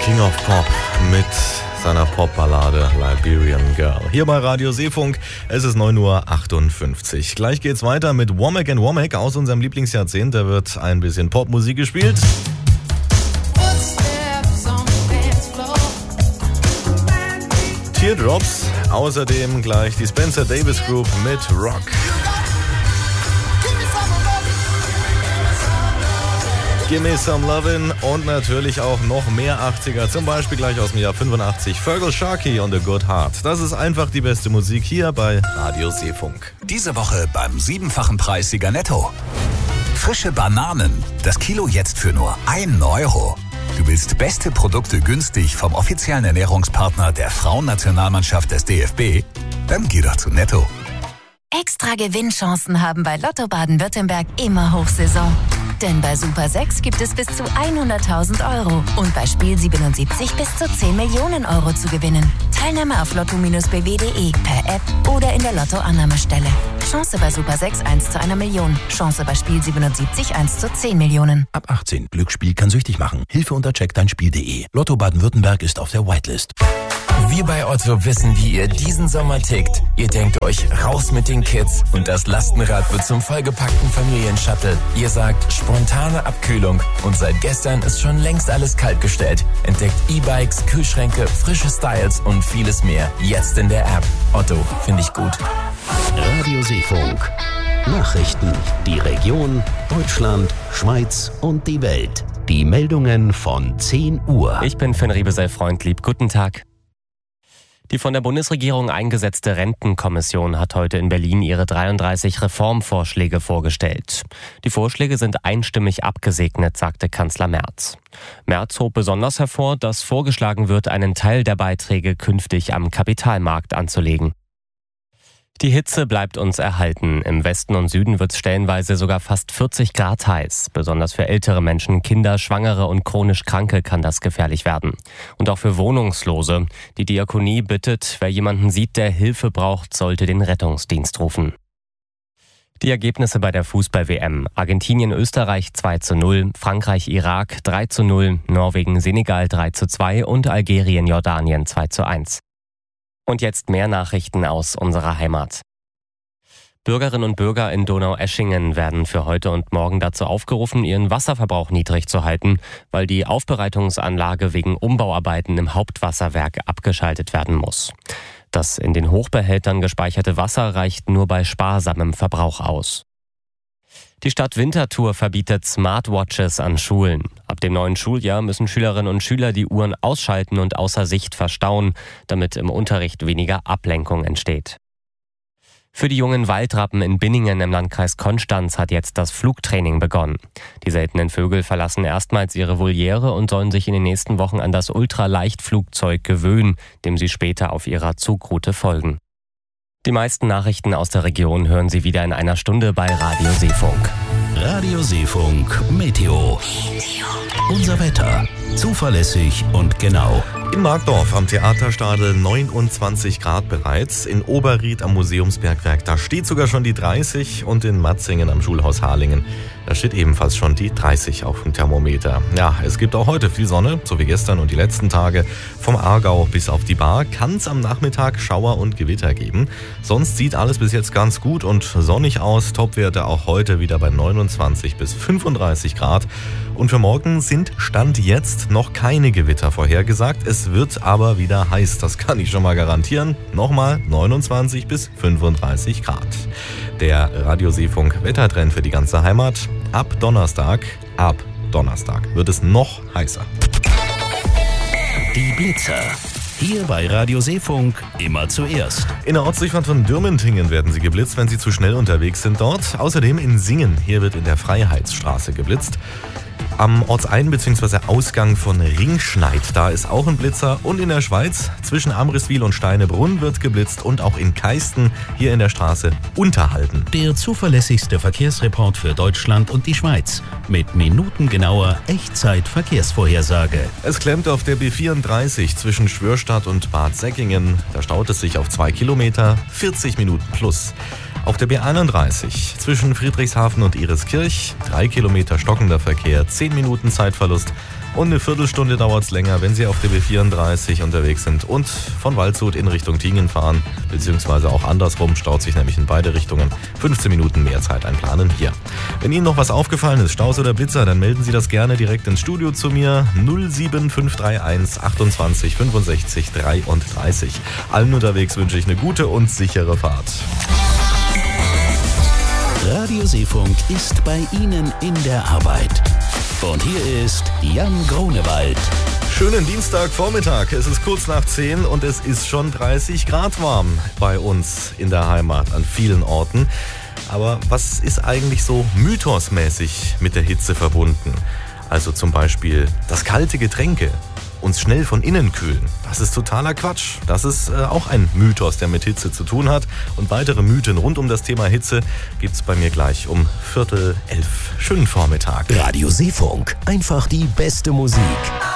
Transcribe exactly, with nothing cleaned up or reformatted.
King of Pop mit seiner Popballade Liberian Girl. Hier bei Radio Seefunk, es ist neun Uhr achtundfünfzig. Gleich geht's weiter mit Womack and Womack aus unserem Lieblingsjahrzehnt. Da wird ein bisschen Popmusik gespielt. Teardrops, außerdem gleich die Spencer Davis Group mit Rock. Gimme Some Lovin' und natürlich auch noch mehr achtziger, zum Beispiel gleich aus dem Jahr fünfundachtzig, Fergal Sharkey und A Good Heart. Das ist einfach die beste Musik hier bei Radio Seefunk. Diese Woche beim siebenfachen Preissieger Netto. Frische Bananen, das Kilo jetzt für nur ein Euro. Du willst beste Produkte günstig vom offiziellen Ernährungspartner der Frauennationalmannschaft des D F B? Dann geh doch zu Netto. Extra Gewinnchancen haben bei Lotto Baden-Württemberg immer Hochsaison. Denn bei Super sechs gibt es bis zu hunderttausend Euro und bei Spiel siebenundsiebzig bis zu zehn Millionen Euro zu gewinnen. Teilnahme auf lotto Bindestrich b w punkt d e, per App oder in der Lotto-Annahmestelle. Chance bei Super sechs eins zu einer Million. Chance bei Spiel siebenundsiebzig eins zu zehn Millionen. Ab achtzehn. Glücksspiel kann süchtig machen. Hilfe unter check dein spiel punkt de. Lotto Baden-Württemberg ist auf der Whitelist. Wir bei Otto wissen, wie ihr diesen Sommer tickt. Ihr denkt euch, raus mit den Kids und das Lastenrad wird zum vollgepackten Familienshuttle. Ihr sagt, spontane Abkühlung und seit gestern ist schon längst alles kaltgestellt. Entdeckt E-Bikes, Kühlschränke, frische Styles und vieles mehr. Jetzt in der App. Otto, finde ich gut. Radio Seefunk. Nachrichten. Die Region, Deutschland, Schweiz und die Welt. Die Meldungen von zehn Uhr. Ich bin Finn Riebesell-Freundlieb. Guten Tag. Die von der Bundesregierung eingesetzte Rentenkommission hat heute in Berlin ihre dreiunddreißig Reformvorschläge vorgestellt. Die Vorschläge sind einstimmig abgesegnet, sagte Kanzler Merz. Merz hob besonders hervor, dass vorgeschlagen wird, einen Teil der Beiträge künftig am Kapitalmarkt anzulegen. Die Hitze bleibt uns erhalten. Im Westen und Süden wird es stellenweise sogar fast vierzig Grad heiß. Besonders für ältere Menschen, Kinder, Schwangere und chronisch Kranke kann das gefährlich werden. Und auch für Wohnungslose. Die Diakonie bittet, wer jemanden sieht, der Hilfe braucht, sollte den Rettungsdienst rufen. Die Ergebnisse bei der Fußball-W M. Argentinien-Österreich zwei zu null, Frankreich-Irak drei zu null, Norwegen-Senegal drei zu zwei und Algerien-Jordanien zwei zu eins. Und jetzt mehr Nachrichten aus unserer Heimat. Bürgerinnen und Bürger in Donaueschingen werden für heute und morgen dazu aufgerufen, ihren Wasserverbrauch niedrig zu halten, weil die Aufbereitungsanlage wegen Umbauarbeiten im Hauptwasserwerk abgeschaltet werden muss. Das in den Hochbehältern gespeicherte Wasser reicht nur bei sparsamem Verbrauch aus. Die Stadt Winterthur verbietet Smartwatches an Schulen. Ab dem neuen Schuljahr müssen Schülerinnen und Schüler die Uhren ausschalten und außer Sicht verstauen, damit im Unterricht weniger Ablenkung entsteht. Für die jungen Waldrappen in Binningen im Landkreis Konstanz hat jetzt das Flugtraining begonnen. Die seltenen Vögel verlassen erstmals ihre Voliere und sollen sich in den nächsten Wochen an das Ultraleichtflugzeug gewöhnen, dem sie später auf ihrer Zugroute folgen. Die meisten Nachrichten aus der Region hören Sie wieder in einer Stunde bei Radio Seefunk. Radio Seefunk Meteo. Unser Wetter. Zuverlässig und genau. In Markdorf am Theaterstadel neunundzwanzig Grad bereits. In Oberried am Museumsbergwerk, da steht sogar schon die dreißig. Und in Matzingen am Schulhaus Harlingen, da steht ebenfalls schon die dreißig auf dem Thermometer. Ja, es gibt auch heute viel Sonne, so wie gestern und die letzten Tage. Vom Aargau bis auf die Baar kann es am Nachmittag Schauer und Gewitter geben. Sonst sieht alles bis jetzt ganz gut und sonnig aus. Topwerte auch heute wieder bei neunundzwanzig bis fünfunddreißig Grad. Und für morgen sind Stand jetzt noch keine Gewitter vorhergesagt. Es wird aber wieder heiß, das kann ich schon mal garantieren. Nochmal neunundzwanzig bis fünfunddreißig Grad. Der Radio Seefunk Wettertrend für die ganze Heimat. Ab Donnerstag, ab Donnerstag wird es noch heißer. Die Blitzer. Hier bei Radio Seefunk immer zuerst. In der Ortsdurchfahrt von Dürmentingen werden sie geblitzt, wenn sie zu schnell unterwegs sind dort. Außerdem in Singen. Hier wird in der Freiheitsstraße geblitzt. Am Ortsein- bzw. Ausgang von Ringschneid, da ist auch ein Blitzer. Und in der Schweiz zwischen Amriswil und Steinebrunn wird geblitzt und auch in Keisten hier in der Straße Unterhalten. Der zuverlässigste Verkehrsreport für Deutschland und die Schweiz mit minutengenauer Echtzeit-Verkehrsvorhersage. Es klemmt auf der B vierunddreißig zwischen Schwörstadt und Bad Säckingen. Da staut es sich auf zwei Kilometer, vierzig Minuten plus. Auf der B einunddreißig zwischen Friedrichshafen und Ihriskirch, drei Kilometer stockender Verkehr, zehn Minuten Zeitverlust. Und eine Viertelstunde dauert es länger, wenn Sie auf der B vierunddreißig unterwegs sind und von Waldshut in Richtung Tingen fahren, beziehungsweise auch andersrum, staut sich nämlich in beide Richtungen. fünfzehn Minuten mehr Zeit einplanen hier. Wenn Ihnen noch was aufgefallen ist, Staus oder Blitzer, dann melden Sie das gerne direkt ins Studio zu mir. null sieben fünf drei eins achtundzwanzig fünfundsechzig dreiunddreißig. Allen unterwegs wünsche ich eine gute und sichere Fahrt. Radio Seefunk ist bei Ihnen in der Arbeit. Und hier ist Jan Grunewald. Schönen Dienstagvormittag. Es ist kurz nach zehn und es ist schon dreißig Grad warm bei uns in der Heimat an vielen Orten. Aber was ist eigentlich so mythosmäßig mit der Hitze verbunden? Also zum Beispiel, dass kalte Getränke uns schnell von innen kühlen. Das ist totaler Quatsch. Das ist äh, auch ein Mythos, der mit Hitze zu tun hat. Und weitere Mythen rund um das Thema Hitze gibt's bei mir gleich um Viertel elf. Schönen Vormittag. Radio Seefunk. Einfach die beste Musik.